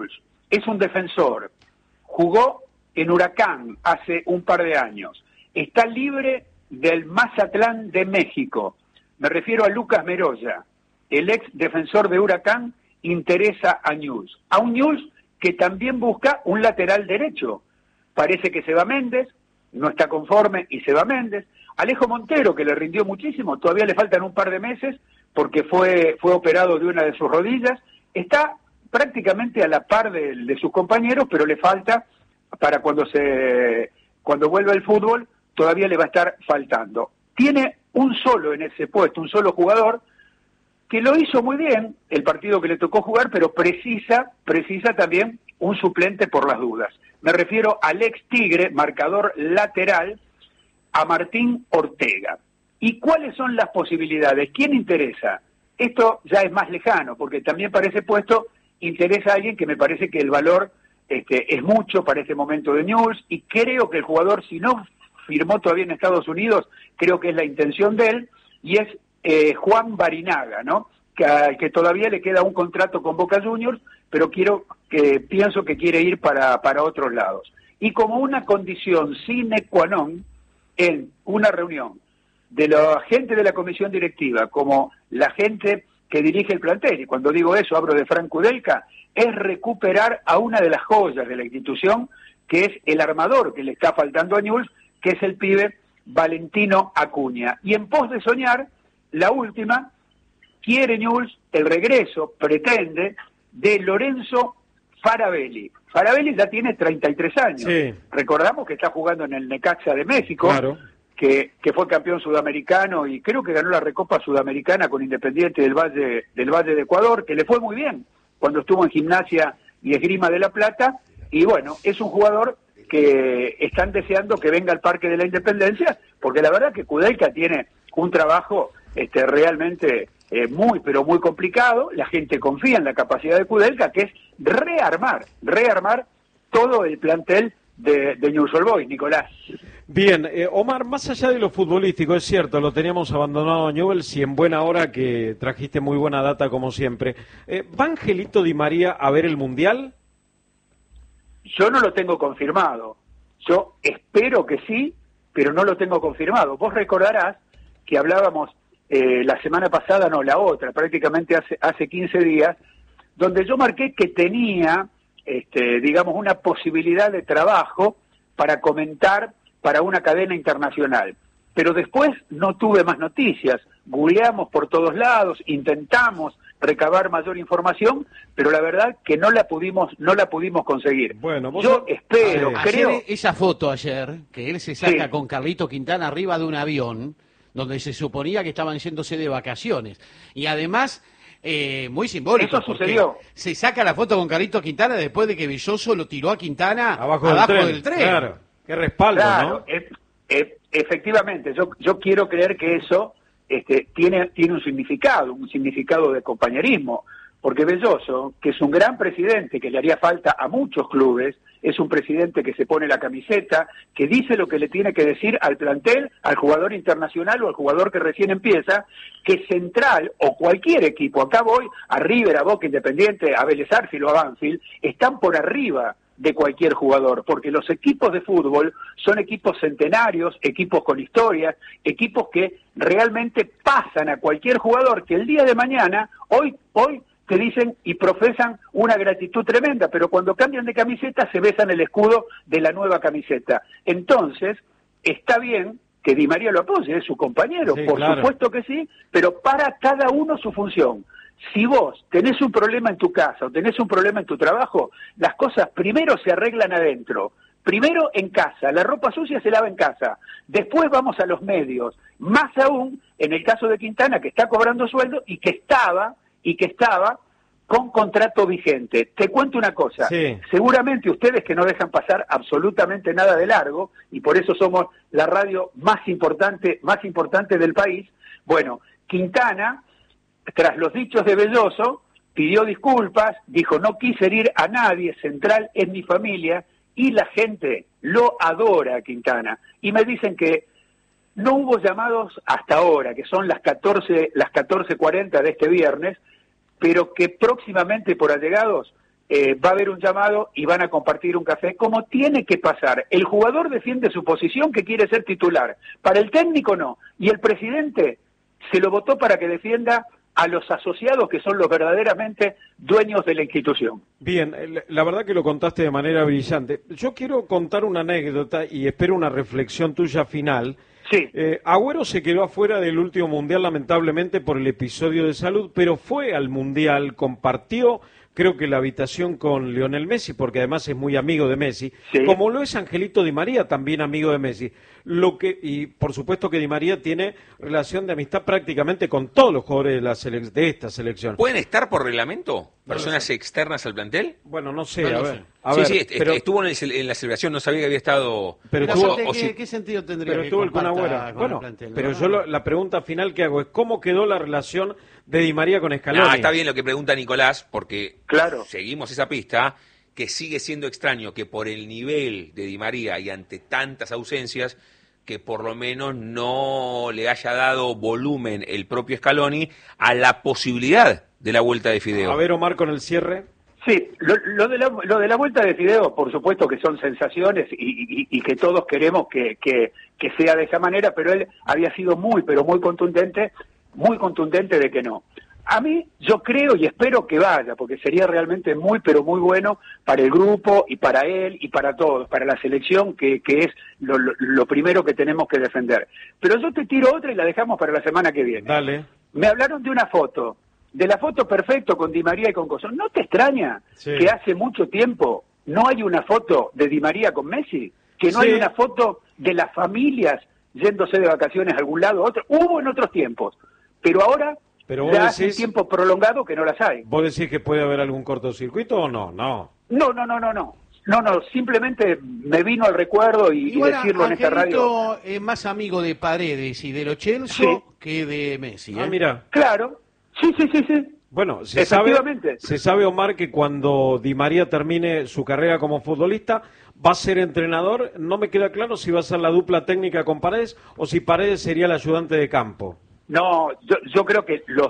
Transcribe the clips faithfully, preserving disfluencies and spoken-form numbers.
Newell's. Es un defensor. Jugó en Huracán hace un par de años. Está libre del Mazatlán de México. Me refiero a Lucas Meroya. El ex defensor de Huracán interesa a Newell's. A un Newell's que también busca un lateral derecho. Parece que se va Méndez, no está conforme y se va Méndez. Alejo Montero, que le rindió muchísimo, todavía le faltan un par de meses porque fue, fue operado de una de sus rodillas. Está prácticamente a la par de, de sus compañeros, pero le falta para cuando se cuando vuelva el fútbol, todavía le va a estar faltando. Tiene un solo en ese puesto, un solo jugador, que lo hizo muy bien el partido que le tocó jugar, pero precisa, precisa también un suplente por las dudas. Me refiero al ex Tigre, marcador lateral, a Martín Ortega. ¿Y cuáles son las posibilidades? ¿Quién interesa? Esto ya es más lejano, porque también para ese puesto interesa a alguien que me parece que el valor este, es mucho para este momento de Newell's, y creo que el jugador, si no firmó todavía en Estados Unidos, creo que es la intención de él, y es eh, Juan Barinaga, ¿no? Que, que todavía le queda un contrato con Boca Juniors, pero quiero que pienso que quiere ir para, para otros lados. Y como una condición sine qua non, en una reunión de la gente de la comisión directiva, como la gente que dirige el plantel, y cuando digo eso hablo de Frank Kudelka, es recuperar a una de las joyas de la institución, que es el armador que le está faltando a Newell's, que es el pibe Valentino Acuña. Y en pos de soñar, la última, quiere Newell's el regreso, pretende, de Lorenzo Farabelli. Farabelli ya tiene treinta y tres años. Sí. Recordamos que está jugando en el Necaxa de México, claro. que, que fue campeón sudamericano y creo que ganó la Recopa Sudamericana con Independiente del Valle, del Valle de Ecuador, que le fue muy bien cuando estuvo en Gimnasia y Esgrima de la Plata. Y bueno, es un jugador que están deseando que venga al Parque de la Independencia, porque la verdad que Kudelka tiene un trabajo este, realmente eh, muy, pero muy complicado. La gente confía en la capacidad de Kudelka, que es rearmar, rearmar todo el plantel de, de Newell's Old Boys, Nicolás. Bien, eh, Omar, más allá de lo futbolístico, es cierto, lo teníamos abandonado a Newell's y en buena hora que trajiste muy buena data como siempre. Eh, ¿Va Angelito Di María a ver el Mundial? Yo no lo tengo confirmado. Yo espero que sí, pero no lo tengo confirmado. Vos recordarás que hablábamos eh, la semana pasada, no, la otra, prácticamente hace, hace quince días, donde yo marqué que tenía, este, digamos, una posibilidad de trabajo para comentar para una cadena internacional. Pero después no tuve más noticias. Googleamos por todos lados, intentamos recabar mayor información, pero la verdad que no la pudimos no la pudimos conseguir. Bueno, vos yo espero, eh, creo... Ayer, esa foto ayer, que él se saca sí. con Carlito Quintana arriba de un avión, donde se suponía que estaban yéndose de vacaciones. Y además... Eh, muy simbólico. Eso sucedió. Se saca la foto con Carlito Quintana después de que Villoso lo tiró a Quintana abajo, abajo del, del tren. tren. Claro, qué respaldo, claro, ¿no? E- e- efectivamente, yo yo quiero creer que eso este, tiene tiene un significado, un significado de compañerismo, porque Belloso, que es un gran presidente que le haría falta a muchos clubes, es un presidente que se pone la camiseta, que dice lo que le tiene que decir al plantel, al jugador internacional o al jugador que recién empieza, que Central o cualquier equipo, acá voy a River, a Boca, Independiente, a Vélez Sarsfield o a Banfield, están por arriba de cualquier jugador, porque los equipos de fútbol son equipos centenarios, equipos con historia, equipos que realmente pasan a cualquier jugador que el día de mañana, hoy, hoy, te dicen y profesan una gratitud tremenda, pero cuando cambian de camiseta se besan el escudo de la nueva camiseta. Entonces, está bien que Di María lo apoye, es su compañero, sí, por claro. supuesto que sí, pero para cada uno su función. Si vos tenés un problema en tu casa o tenés un problema en tu trabajo, las cosas primero se arreglan adentro. Primero en casa, la ropa sucia se lava en casa, después vamos a los medios, más aún en el caso de Quintana, que está cobrando sueldo y que estaba... y que estaba con contrato vigente. Te cuento una cosa, sí. Seguramente ustedes que no dejan pasar absolutamente nada de largo, y por eso somos la radio más importante, más importante del país, bueno, Quintana, tras los dichos de Belloso, pidió disculpas, dijo no quise herir a nadie, Central es mi familia, y la gente lo adora a Quintana, y me dicen que no hubo llamados hasta ahora, que son las catorce, las catorce cuarenta de este viernes, pero que próximamente por allegados eh, va a haber un llamado y van a compartir un café, como tiene que pasar. El jugador defiende su posición, que quiere ser titular. Para el técnico no. Y el presidente se lo votó para que defienda a los asociados, que son los verdaderamente dueños de la institución. Bien, la verdad que lo contaste de manera brillante. Yo quiero contar una anécdota y espero una reflexión tuya final. Sí. Eh, Agüero se quedó afuera del último Mundial, lamentablemente, por el episodio de salud, pero fue al Mundial, compartió, creo que la habitación con Lionel Messi, porque además es muy amigo de Messi, sí. Como lo es Angelito Di María, también amigo de Messi. Lo que y por supuesto que Di María tiene relación de amistad prácticamente con todos los jugadores de, la selec de esta selección. ¿Pueden estar por reglamento personas no externas al plantel? Bueno, no sé, no, a no ver. sé. A sí, ver, sí, est pero, estuvo en, el, en la celebración, no sabía que había estado... Pero estuvo, estuvo, ¿qué, si, ¿Qué sentido tendría pero que estuvo el Kun Agüero. Bueno, plantel, pero ¿no? yo lo, la pregunta final que hago es, ¿cómo quedó la relación de Di María con Scaloni? No, está bien lo que pregunta Nicolás, porque claro. seguimos esa pista, que sigue siendo extraño que por el nivel de Di María y ante tantas ausencias, que por lo menos no le haya dado volumen el propio Scaloni a la posibilidad de la vuelta de Fideo. A ver, Omar, con el cierre. Sí, lo, lo, de la, lo de la vuelta de Fideo, por supuesto que son sensaciones y, y, y que todos queremos que, que, que sea de esa manera, pero él había sido muy, pero muy contundente, muy contundente de que no. A mí, yo creo y espero que vaya, porque sería realmente muy, pero muy bueno para el grupo y para él y para todos, para la selección, que, que es lo, lo, lo primero que tenemos que defender. Pero yo te tiro otra y la dejamos para la semana que viene. Dale. Me hablaron de una foto, de la foto perfecto con Di María y con Coso. ¿No te extraña sí. que hace mucho tiempo no hay una foto de Di María con Messi? Que no sí. hay una foto de las familias yéndose de vacaciones a algún lado, otro. Hubo en otros tiempos, pero ahora... Pero ya decís, hace un tiempo prolongado que no las hay. ¿Vos decís que puede haber algún cortocircuito o no? No. No, no, no, no, no. No, no, simplemente me vino al recuerdo y, y, y decirlo en esta radio. Es más amigo de Paredes y de Lo Celso sí. que de Messi. ¿eh? Ah, mira. Claro. Sí, sí, sí, sí. Bueno, se sabe, se sabe, Omar, que cuando Di María termine su carrera como futbolista, va a ser entrenador. No me queda claro si va a ser la dupla técnica con Paredes o si Paredes sería el ayudante de campo. No, yo, yo creo que los,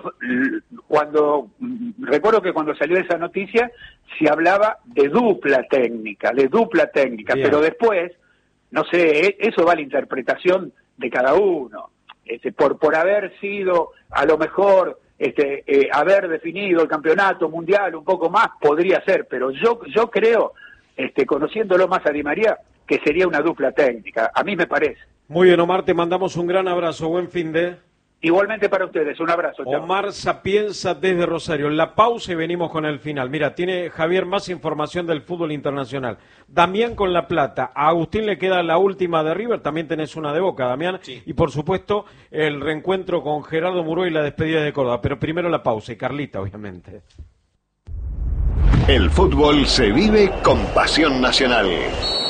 cuando recuerdo que cuando salió esa noticia se hablaba de dupla técnica, de dupla técnica, Bien. Pero después, no sé, eso va a la interpretación de cada uno. Este, por por haber sido, a lo mejor, este, eh, haber definido el campeonato mundial un poco más, podría ser, pero yo yo creo, este, conociéndolo más a Di María, que sería una dupla técnica. A mí me parece. Muy bien, Omar, te mandamos un gran abrazo, buen fin de... Igualmente para ustedes, un abrazo. Chao. Omar Sapienza desde Rosario. La pausa y venimos con el final. Mira, tiene Javier más información del fútbol internacional. Damián con La Plata. A Agustín le queda la última de River. También tenés una de Boca, Damián. Sí. Y por supuesto, el reencuentro con Gerardo Muró y la despedida de Córdoba. Pero primero la pausa y Carlita, obviamente. El fútbol se vive con pasión nacional.